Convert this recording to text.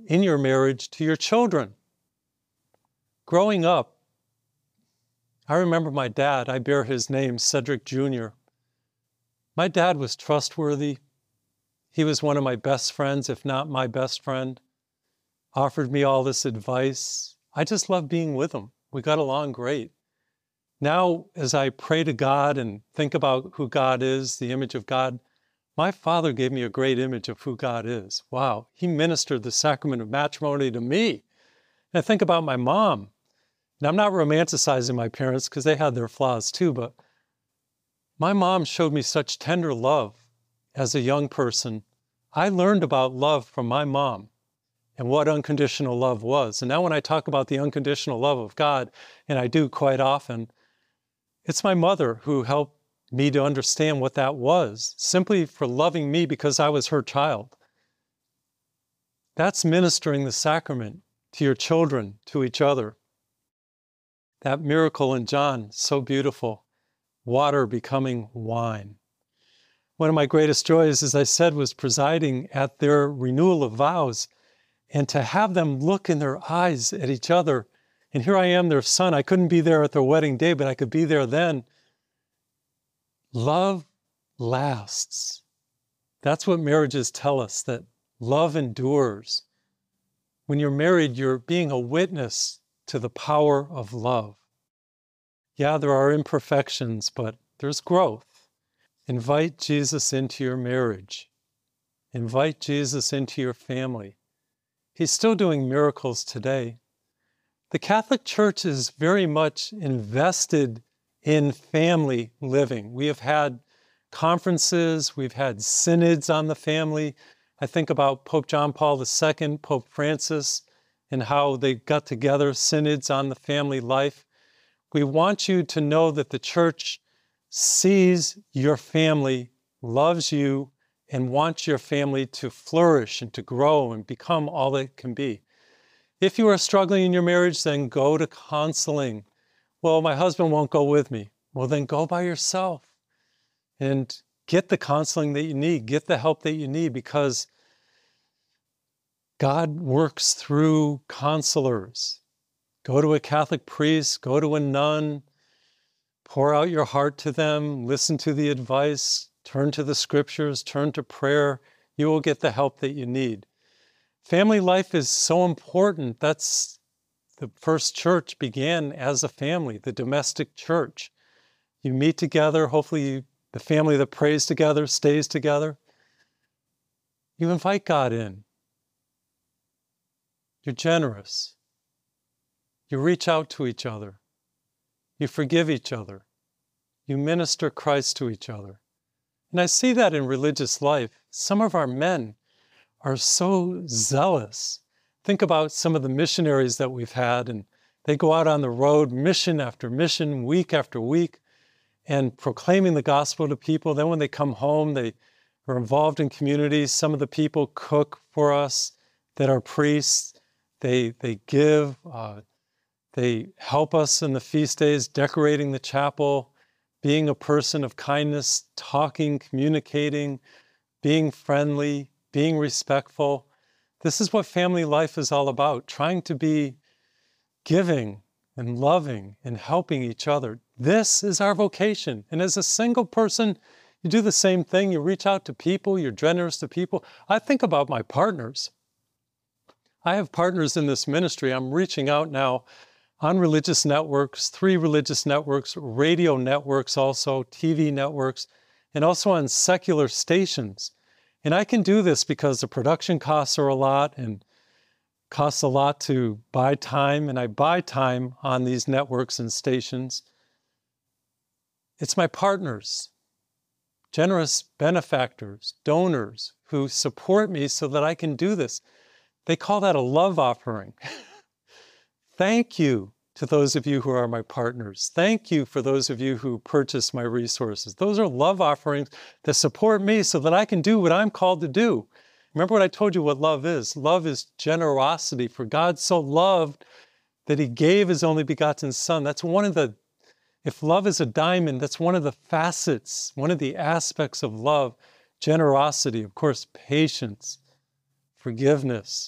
in your marriage to your children. Growing up, I remember my dad, I bear his name, Cedric Jr. My dad was trustworthy. He was one of my best friends, if not my best friend. Offered me all this advice. I just loved being with him. We got along great. Now, as I pray to God and think about who God is, the image of God, my father gave me a great image of who God is. Wow, he ministered the sacrament of matrimony to me. And I think about my mom. And I'm not romanticizing my parents because they had their flaws too, but my mom showed me such tender love as a young person. I learned about love from my mom and what unconditional love was. And now when I talk about the unconditional love of God, and I do quite often, it's my mother who helped me to understand what that was, simply for loving me because I was her child. That's ministering the sacrament to your children, to each other. That miracle in John, so beautiful, water becoming wine. One of my greatest joys, as I said, was presiding at their renewal of vows, and to have them look in their eyes at each other. And here I am, their son. I couldn't be there at their wedding day, but I could be there then. Love lasts. That's what marriages tell us, that love endures. When you're married, you're being a witness to the power of love. Yeah, there are imperfections, but there's growth. Invite Jesus into your marriage. Invite Jesus into your family. He's still doing miracles today. The Catholic Church is very much invested in family living. We have had conferences, we've had synods on the family. I think about Pope John Paul II, Pope Francis, and how they got together, synods on the family life. We want you to know that the Church sees your family, loves you, and wants your family to flourish and to grow and become all it can be. If you are struggling in your marriage, then go to counseling. Well, my husband won't go with me. Well, then go by yourself and get the counseling that you need, get the help that you need, because God works through counselors. Go to a Catholic priest, go to a nun, pour out your heart to them, listen to the advice, turn to the scriptures, turn to prayer. You will get the help that you need. Family life is so important. That's the first church began as a family, the domestic church. You meet together, hopefully the family that prays together stays together. You invite God in. You're generous. You reach out to each other. You forgive each other. You minister Christ to each other. And I see that in religious life. Some of our men are so zealous. Think about some of the missionaries that we've had, and they go out on the road, mission after mission, week after week, and proclaiming the gospel to people. Then when they come home, they are involved in communities. Some of the people cook for us that are priests. They give, they help us in the feast days, decorating the chapel, being a person of kindness, talking, communicating, being friendly, being respectful. This is what family life is all about, trying to be giving and loving and helping each other. This is our vocation. And as a single person, you do the same thing. You reach out to people, you're generous to people. I think about my partners. I have partners in this ministry. I'm reaching out now on religious networks, 3 religious networks, radio networks also, TV networks, and also on secular stations. And I can do this because the production costs are a lot and costs a lot to buy time, and I buy time on these networks and stations. It's my partners, generous benefactors, donors who support me so that I can do this. They call that a love offering. Thank you to those of you who are my partners. Thank you for those of you who purchase my resources. Those are love offerings that support me so that I can do what I'm called to do. Remember what I told you what love is. Love is generosity. For God so loved that he gave his only begotten Son. That's one of the, if love is a diamond, that's one of the facets, one of the aspects of love. Generosity, of course, patience, forgiveness,